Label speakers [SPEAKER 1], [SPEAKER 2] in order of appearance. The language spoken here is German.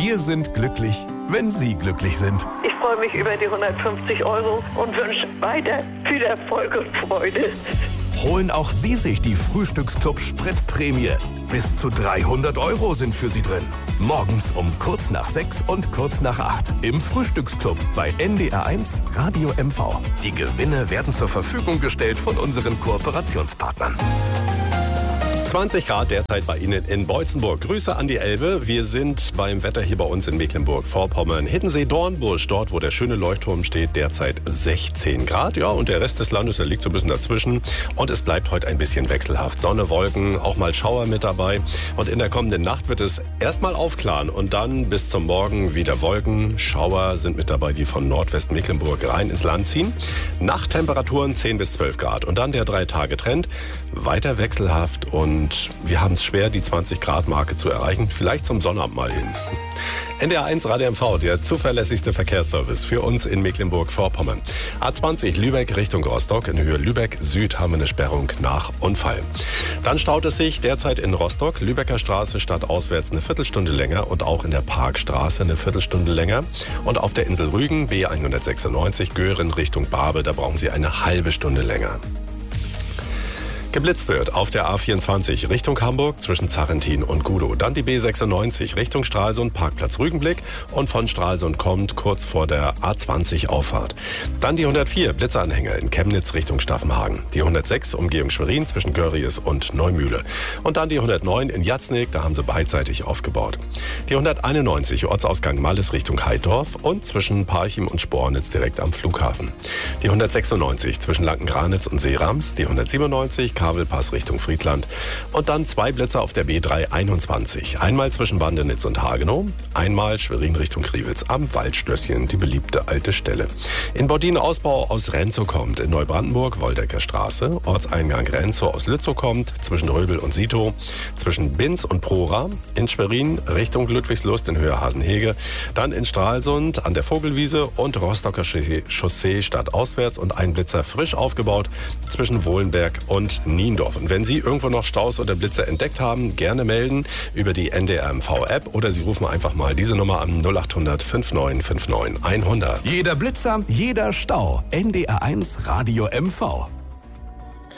[SPEAKER 1] Wir sind glücklich, wenn Sie glücklich sind.
[SPEAKER 2] Ich freue mich über die 150 € und wünsche weiter viel Erfolg und Freude.
[SPEAKER 1] Holen auch Sie sich die Frühstücksclub Spritprämie. Bis zu 300 € sind für Sie drin. Morgens um kurz nach 6 und kurz nach 8 im Frühstücksclub bei NDR1 Radio MV. Die Gewinne werden zur Verfügung gestellt von unseren Kooperationspartnern.
[SPEAKER 3] 20 Grad derzeit bei Ihnen in Beutzenburg. Grüße an die Elbe. Wir sind beim Wetter hier bei uns in Mecklenburg-Vorpommern. Hiddensee-Dornbusch, dort wo der schöne Leuchtturm steht, derzeit 16 Grad. Ja, und der Rest des Landes, der liegt so ein bisschen dazwischen. Und es bleibt heute ein bisschen wechselhaft. Sonne, Wolken, auch mal Schauer mit dabei. Und in der kommenden Nacht wird es erstmal aufklaren und dann bis zum Morgen wieder Wolken. Schauer sind mit dabei, die von Nordwestmecklenburg rein ins Land ziehen. Nachttemperaturen 10 bis 12 Grad. Und dann der 3-Tage-Trend. Weiter wechselhaft und wir haben es schwer, die 20-Grad-Marke zu erreichen. Vielleicht zum Sonnabend mal hin. NDR1 Radio MV, der zuverlässigste Verkehrsservice für uns in Mecklenburg-Vorpommern. A20 Lübeck Richtung Rostock. In Höhe Lübeck Süd haben wir eine Sperrung nach Unfall. Dann staut es sich derzeit in Rostock. Lübecker Straße stadtauswärts eine Viertelstunde länger und auch in der Parkstraße eine Viertelstunde länger. Und auf der Insel Rügen B196 Göhren Richtung Barbe, da brauchen Sie eine halbe Stunde länger. Geblitzt wird auf der A24 Richtung Hamburg zwischen Zarrentin und Gudow. Dann die B96 Richtung Stralsund, Parkplatz Rügenblick. Und von Stralsund kommt kurz vor der A20 Auffahrt. Dann die 104 Blitzanhänger in Chemnitz Richtung Staffenhagen. Die 106 Umgehung Schwerin zwischen Görries und Neumühle. Und dann die 109 in Jatznig, da haben sie beidseitig aufgebaut. Die 191 Ortsausgang Malles Richtung Heidorf und zwischen Parchim und Spornitz direkt am Flughafen. Die 196 zwischen Lankengranitz und Seerams. Die 197 Kabelpass Richtung Friedland. Und dann 2 Blitzer auf der B321. Einmal zwischen Bandenitz und Hagenow, einmal Schwerin Richtung Kriwitz am Waldstößchen, die beliebte alte Stelle. In Bordin Ausbau aus Renzow kommt, in Neubrandenburg Woldecker Straße, Ortseingang Renzow aus Lützow kommt, zwischen Röbel und Sitow, zwischen Binz und Prora, in Schwerin Richtung Ludwigslust in Höhe Hasenhege, dann in Stralsund an der Vogelwiese und Rostocker Chaussee stadtauswärts und ein Blitzer frisch aufgebaut zwischen Wohlenberg und Niendorf. Und wenn Sie irgendwo noch Staus oder Blitzer entdeckt haben, gerne melden über die NDR MV-App oder Sie rufen einfach mal diese Nummer an 0800 5959 100.
[SPEAKER 1] Jeder Blitzer, jeder Stau. NDR1 Radio MV.